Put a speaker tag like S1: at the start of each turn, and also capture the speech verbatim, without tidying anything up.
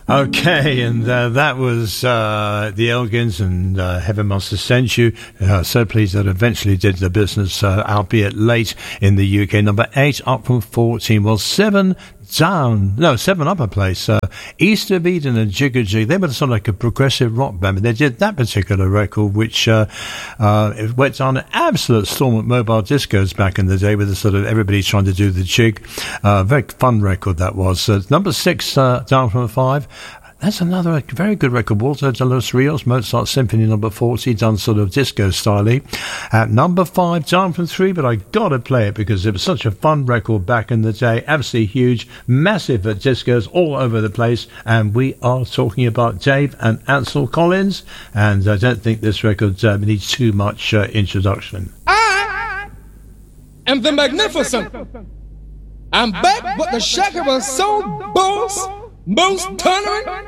S1: Okay, and uh, that was uh, the Elgins and uh, Heaven Must Have Sent You. Uh, so pleased that eventually did the business, uh, albeit late in the U K. Number eight up from fourteen. Well, seven down, no, seven up a place. Uh, East of Eden and Jigga Jig, they were sort of like a progressive rock band, but they did that particular record, which uh, uh, it went on an absolute storm at mobile discos back in the day with the sort of everybody trying to do the jig. Uh, very fun record that was. Uh, number six uh, down from five. That's another very good record. Walter de los Rios, Mozart Symphony number forty, done sort of disco style. At number five, down from three, but I gotta play it because it was such a fun record back in the day. Absolutely huge, massive at discos all over the place. And we are talking about Dave and Ansel Collins. And I don't think this record uh, needs too much uh, introduction.
S2: I am the Magnificent. I'm back with the Shaka Soul Boss, most thundering.